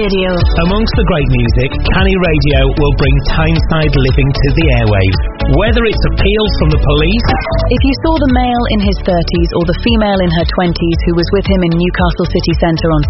Radio. Amongst the great music, Canny Radio will bring Tyneside living to the airwaves. Whether it's appeals from the police... If you saw the male in his 30s or the female in her 20s who was with him in Newcastle city centre on